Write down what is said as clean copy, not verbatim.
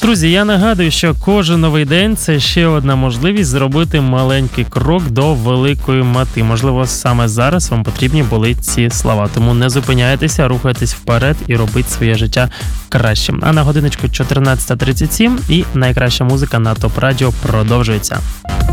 Друзі, я нагадую, що кожен новий день – це ще одна можливість зробити маленький крок до великої мети. Можливо, саме зараз вам потрібні були ці слова. Тому не зупиняйтеся, рухайтесь вперед і робіть своє життя кращим. А на годиночку 14:37 і найкраща музика на ТОП Радіо продовжується.